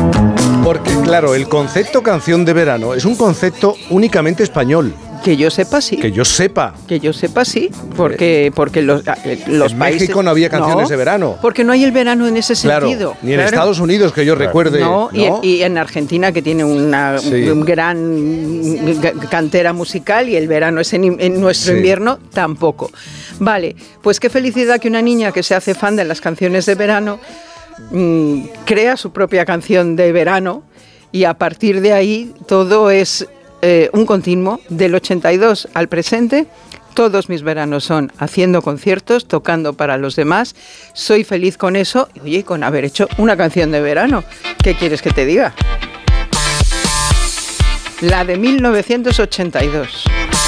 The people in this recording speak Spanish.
Porque, claro, el concepto canción de verano es un concepto únicamente español. Que yo sepa, sí. Que yo sepa. Que yo sepa, sí. Porque los en países... México no había canciones de verano. Porque no hay el verano en ese sentido. Claro, ni en Estados Unidos, que yo recuerde. No. Y en Argentina, que tiene una gran cantera musical, y el verano es en nuestro invierno, tampoco. Vale, pues qué felicidad que una niña que se hace fan de las canciones de verano crea su propia canción de verano, y a partir de ahí todo es... un continuo del 82 al presente. Todos mis veranos son haciendo conciertos, tocando para los demás. Soy feliz con eso y, oye, con haber hecho una canción de verano. ¿Qué quieres que te diga? La de 1982.